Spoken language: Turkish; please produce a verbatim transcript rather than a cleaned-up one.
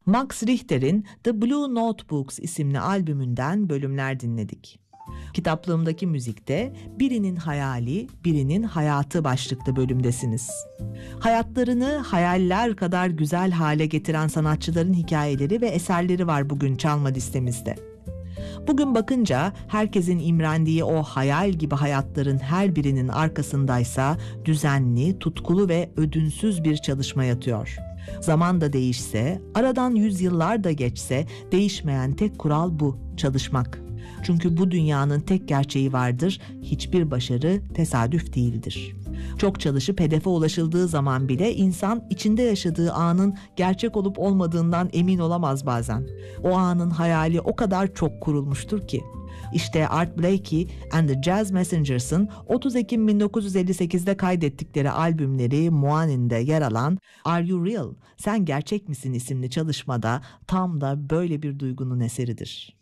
Max Richter'in The Blue Notebooks isimli albümünden bölümler dinledik. Kitaplığımdaki müzikte birinin hayali, birinin hayatı başlıklı bölümdesiniz. Hayatlarını hayaller kadar güzel hale getiren sanatçıların hikayeleri ve eserleri var bugün çalma listemizde. Bugün bakınca herkesin imrendiği o hayal gibi hayatların her birinin arkasındaysa düzenli, tutkulu ve ödünsüz bir çalışma yatıyor. Zaman da değişse, aradan yüzyıllar da geçse değişmeyen tek kural bu, çalışmak. Çünkü bu dünyanın tek gerçeği vardır, hiçbir başarı tesadüf değildir. Çok çalışıp hedefe ulaşıldığı zaman bile insan içinde yaşadığı anın gerçek olup olmadığından emin olamaz bazen. O anın hayali o kadar çok kurulmuştur ki. İşte Art Blakey and the Jazz Messengers'ın otuz Ekim bin dokuz yüz elli sekizde kaydettikleri albümleri Muanin'de yer alan Are You Real? Sen Gerçek Misin isimli çalışmada tam da böyle bir duygunun eseridir.